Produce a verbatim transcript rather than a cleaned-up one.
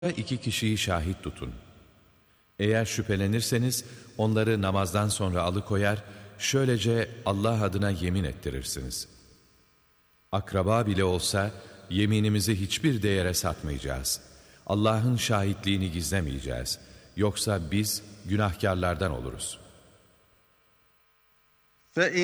iki kişiyi şahit tutun. Eğer şüphelenirseniz onları namazdan sonra alıkoyar, şöylece Allah adına yemin ettirirsiniz. Akraba bile olsa yeminimizi hiçbir değere satmayacağız. Allah'ın şahitliğini gizlemeyeceğiz. Yoksa biz günahkarlardan oluruz.